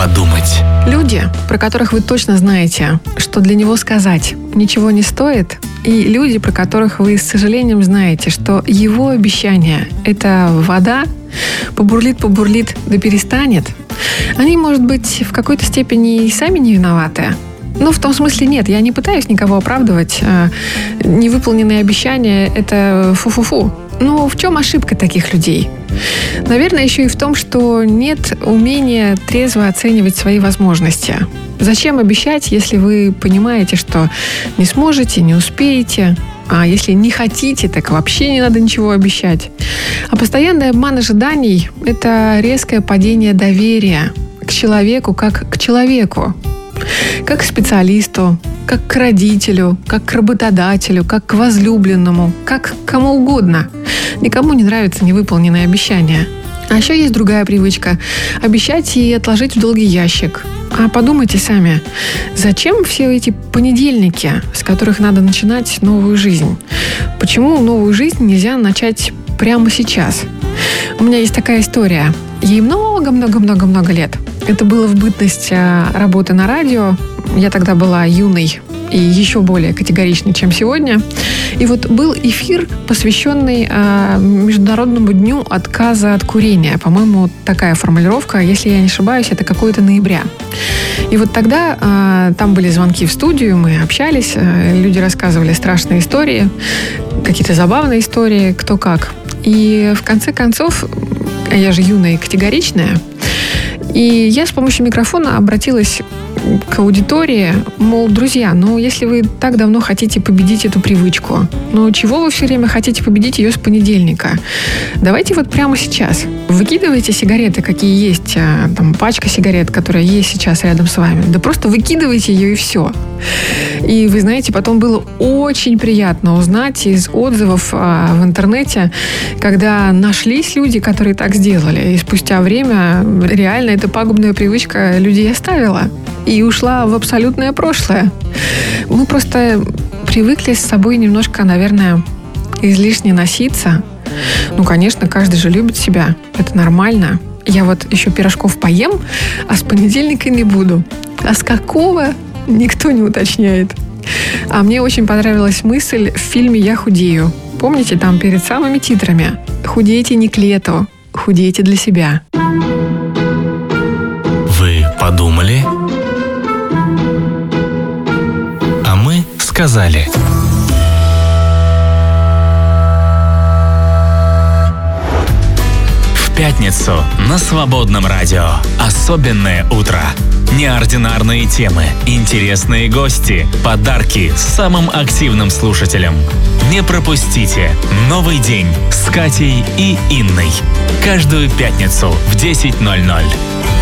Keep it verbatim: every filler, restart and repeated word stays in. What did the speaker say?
подумать. Люди, про которых вы точно знаете, что для него сказать ничего не стоит, и люди, про которых вы с сожалением знаете, что его обещание – это вода, побурлит-побурлит, да перестанет, они, может быть, в какой-то степени и сами не виноваты. Ну, в том смысле нет, я не пытаюсь никого оправдывать. Невыполненные обещания – это фу-фу-фу. Но в чем ошибка таких людей? Наверное, еще и в том, что нет умения трезво оценивать свои возможности. Зачем обещать, если вы понимаете, что не сможете, не успеете? А если не хотите, так вообще не надо ничего обещать. А постоянный обман ожиданий – это резкое падение доверия к человеку как к человеку. Как к специалисту, как к родителю, как к работодателю, как к возлюбленному, как к кому угодно. Никому не нравятся невыполненные обещания. А еще есть другая привычка – обещать и отложить в долгий ящик. А подумайте сами, зачем все эти понедельники, с которых надо начинать новую жизнь? Почему новую жизнь нельзя начать прямо сейчас? У меня есть такая история. Ей много-много-много-много лет. Это было в бытность работы на радио. Я тогда была юной и еще более категоричной, чем сегодня. И вот был эфир, посвященный э, Международному дню отказа от курения. По-моему, такая формулировка, если я не ошибаюсь, это какое-то ноября. И вот тогда э, там были звонки в студию, мы общались, э, люди рассказывали страшные истории, какие-то забавные истории, кто как. И в конце концов, я же юная и категоричная, и я с помощью микрофона обратилась к аудитории, мол, друзья, ну, если вы так давно хотите победить эту привычку, ну, чего вы все время хотите победить ее с понедельника? Давайте вот прямо сейчас. Выкидывайте сигареты, какие есть, там, пачка сигарет, которая есть сейчас рядом с вами. Да просто выкидывайте ее и все. И, вы знаете, потом было очень приятно узнать из отзывов а, в интернете, когда нашлись люди, которые так сделали. И спустя время реально эта пагубная привычка людей оставила и ушла в абсолютное прошлое. Мы просто привыкли с собой немножко, наверное, излишне носиться. Ну, конечно, каждый же любит себя. Это нормально. Я вот еще пирожков поем, а с понедельника не буду. А с какого? Никто не уточняет. А мне очень понравилась мысль в фильме «Я худею». Помните, там перед самыми титрами: «Худейте не к лету, худейте для себя». Вы подумали? А мы сказали. В пятницу на Свободном радио особенное утро. Неординарные темы, интересные гости, подарки самым активным слушателям. Не пропустите «Новый день» с Катей и Инной. Каждую пятницу в десять ноль ноль.